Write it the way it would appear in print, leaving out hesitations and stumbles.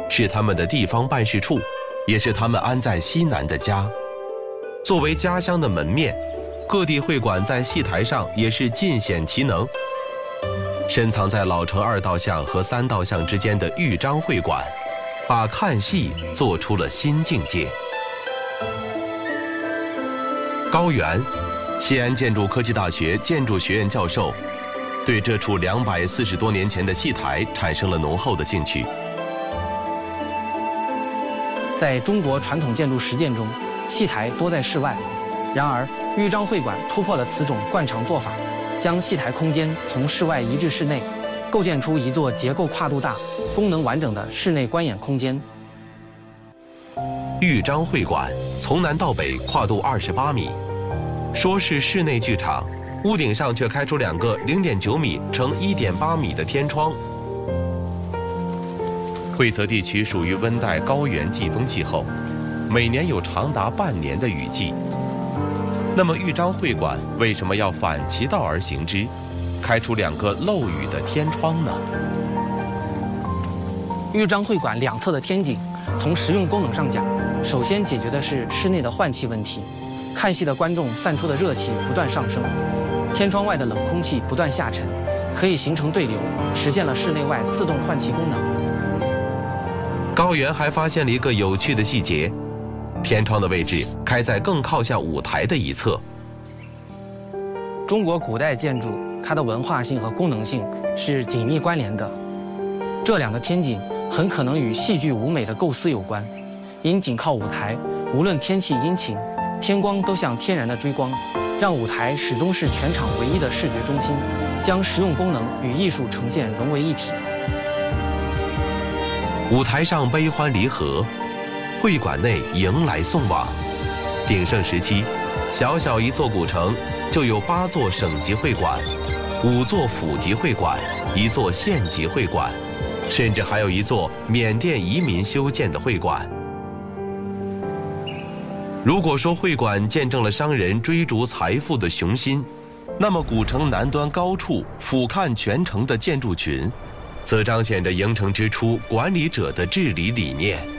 是他们的地方办事处，也是他们安在西南的家。作为家乡的门面，各地会馆在戏台上也是尽显其能。深藏在老城2道巷和3道巷之间的豫章会馆，把看戏做出了新境界。高原，西安建筑科技大学建筑学院教授，对这处240多年前的戏台产生了浓厚的兴趣。 在中国传统建筑实践中，戏台多在室外，然而豫章会馆突破了此种惯常做法，将戏台空间从室外移至室内，构建出一座结构跨度大、功能完整的室内观演空间。 豫章会馆从南到北跨度28米，说是室内剧场，屋顶上却开出2个0.9米乘1.8米的天窗。惠泽地区属于温带高原季风气候，每年有长达半年的雨季。那么豫章会馆为什么要反其道而行之，开出2个漏雨的天窗呢？ 豫章会馆两侧的天井，从实用功能上讲，首先解决的是室内的换气问题。看戏的观众散出的热气不断上升，天窗外的冷空气不断下沉，可以形成对流，实现了室内外自动换气功能。 高原还发现了一个有趣的细节，天窗的位置开在更靠向舞台的一侧。 中国古代建筑，它的文化性和功能性是紧密关联的。这2个天井很可能与戏剧舞美的构思有关，因紧靠舞台，无论天气阴晴，天光都像天然的追光，让舞台始终是全场唯一的视觉中心，将实用功能与艺术呈现融为一体。 舞台上悲欢离合，会馆内迎来送往。鼎盛时期，小小一座古城就有8座省级会馆、5座府级会馆、1座县级会馆，甚至还有1座缅甸移民修建的会馆。如果说会馆见证了商人追逐财富的雄心，那么古城南端高处俯瞰全城的建筑群，则彰显着营城之初管理者的治理理念。